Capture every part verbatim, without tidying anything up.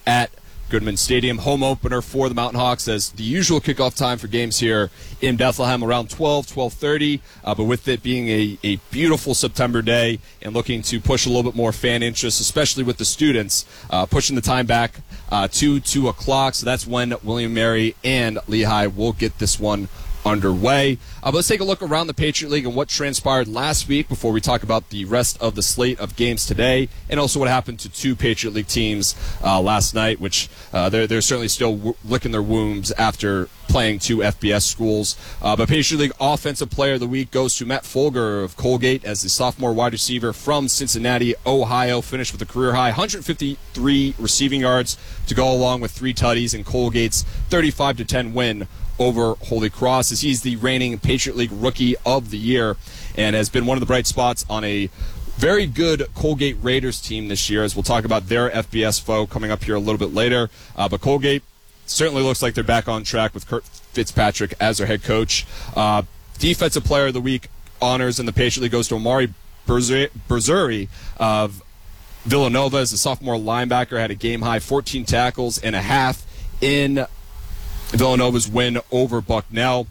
at Goodman Stadium. Home opener for the Mountain Hawks as the usual kickoff time for games here in Bethlehem around twelve, twelve thirty. Uh, but with it being a, a beautiful September day and looking to push a little bit more fan interest, especially with the students, uh, pushing the time back uh, to two o'clock. So that's when William and Mary and Lehigh will get this one underway. Uh, but let's take a look around the Patriot League and what transpired last week before we talk about the rest of the slate of games today, and also what happened to two Patriot League teams uh, last night, which uh, they're, they're certainly still w- licking their wounds after playing two F B S schools. Uh, but Patriot League Offensive Player of the Week goes to Matt Folger of Colgate as the sophomore wide receiver from Cincinnati, Ohio, finished with a career-high one hundred fifty-three receiving yards to go along with three tutties in Colgate's thirty-five to ten win over Holy Cross, as he's the reigning Patriot League Rookie of the Year and has been one of the bright spots on a very good Colgate Raiders team this year, as we'll talk about their F B S foe coming up here a little bit later. Uh, but Colgate certainly looks like they're back on track with Kurt Fitzpatrick as their head coach. Uh, Defensive Player of the Week honors in the Patriot League goes to Amari Berzuri of Villanova as a sophomore linebacker, had a game-high fourteen tackles and a half in Villanova's win over Bucknell,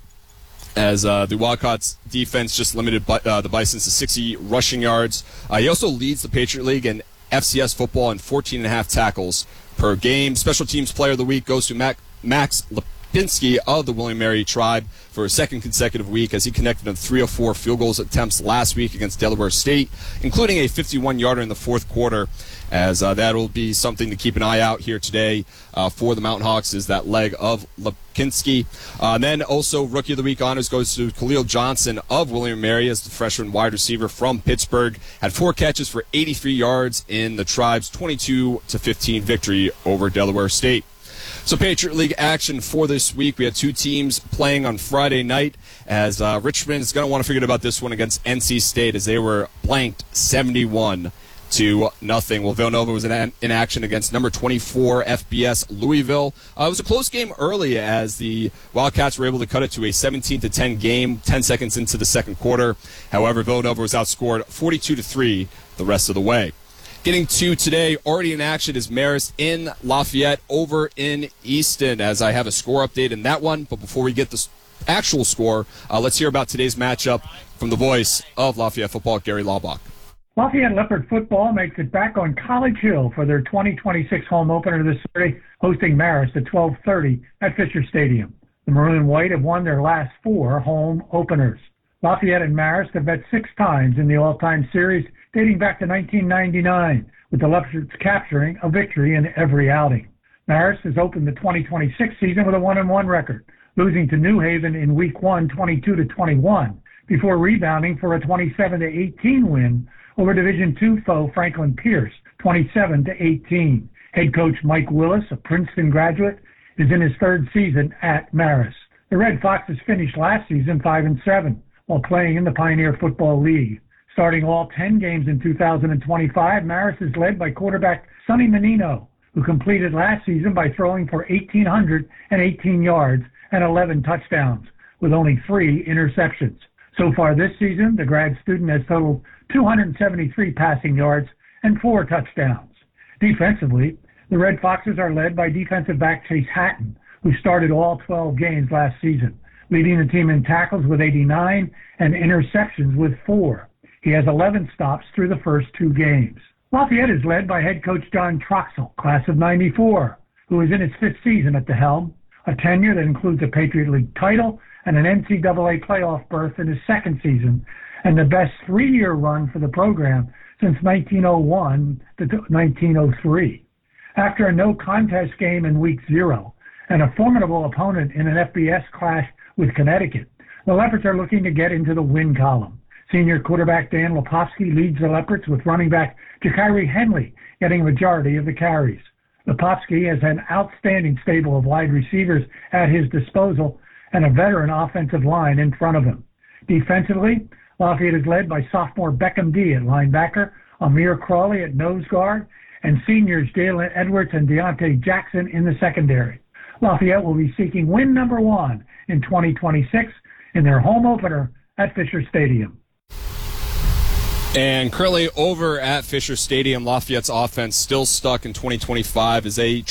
as uh, the Wildcats defense just limited uh, the Bisons to sixty rushing yards. Uh, he also leads the Patriot League in F C S football in fourteen and a half tackles per game. Special Teams Player of the Week goes to Mac- Max Lipinski of the William and Mary Tribe for a second consecutive week, as he connected on three of four field goals attempts last week against Delaware State, including a fifty-one-yarder in the fourth quarter, as uh, that will be something to keep an eye out here today uh, for the Mountain Hawks, is that leg of Lipinski. Uh, and then also Rookie of the Week honors goes to Khalil Johnson of William and Mary as the freshman wide receiver from Pittsburgh. Had four catches for eighty-three yards in the Tribe's twenty-two to fifteen victory over Delaware State. So Patriot League action for this week. We had two teams playing on Friday night, as uh, Richmond is going to want to forget about this one against N C State, as they were blanked seventy-one to nothing. Well, Villanova was in, in action against number twenty-four F B S Louisville. Uh, it was a close game early, as the Wildcats were able to cut it to a seventeen to ten game, ten seconds into the second quarter. However, Villanova was outscored forty-two to three the rest of the way. Getting to today, already in action is Marist in Lafayette over in Easton, as I have a score update in that one. But before we get the actual score, uh, let's hear about today's matchup from the voice of Lafayette football, Gary Laubach. Lafayette Leopard football makes it back on College Hill for their twenty twenty-six home opener this Saturday, hosting Marist at twelve thirty at Fisher Stadium. The Maroon and White have won their last four home openers. Lafayette and Marist have met six times in the all-time series, dating back to nineteen ninety-nine, with the Leopards capturing a victory in every outing. Marist has opened the twenty twenty-six season with a one and one record, losing to New Haven in week one, twenty-two to twenty-one, before rebounding for a twenty-seven to eighteen win over Division two foe Franklin Pierce, twenty-seven to eighteen. Head coach Mike Willis, a Princeton graduate, is in his third season at Marist. The Red Foxes finished last season five and seven, while playing in the Pioneer Football League. Starting all ten games in two thousand twenty-five, Marist is led by quarterback Sonny Menino, who completed last season by throwing for one thousand eight hundred eighteen yards and eleven touchdowns, with only three interceptions. So far this season, the grad student has totaled two hundred seventy-three passing yards and four touchdowns. Defensively, the Red Foxes are led by defensive back Chase Hatton, who started all twelve games last season, leading the team in tackles with eighty-nine and interceptions with four. He has eleven stops through the first two games. Lafayette is led by head coach John Troxel, class of ninety-four, who is in his fifth season at the helm, a tenure that includes a Patriot League title and an N C double A playoff berth in his second season, and the best three-year run for the program since nineteen oh one to nineteen oh three. After a no-contest game in week zero and a formidable opponent in an F B S clash with Connecticut, the Leopards are looking to get into the win column. Senior quarterback Dan Lepofsky leads the Leopards, with running back Jakiri Henley getting a majority of the carries. Lepofsky has an outstanding stable of wide receivers at his disposal and a veteran offensive line in front of him. Defensively, Lafayette is led by sophomore Beckham D at linebacker, Amir Crawley at nose guard, and seniors Jalen Edwards and Deontay Jackson in the secondary. Lafayette will be seeking win number one in twenty twenty-six in their home opener at Fisher Stadium. And currently over at Fisher Stadium, Lafayette's offense still stuck in twenty twenty-five as they